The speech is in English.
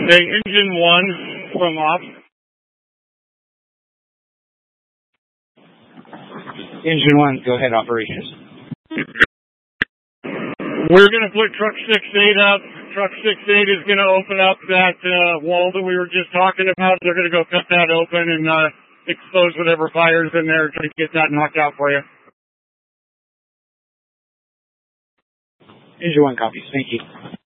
Okay, engine 1 from off. Engine 1, go ahead, operations. We're going to put truck 6-8 up. Truck 6-8 is going to open up that wall that we were just talking about. They're going to go cut that open and expose whatever fire's in there, try to get that knocked out for you. Engine 1 copies. Thank you.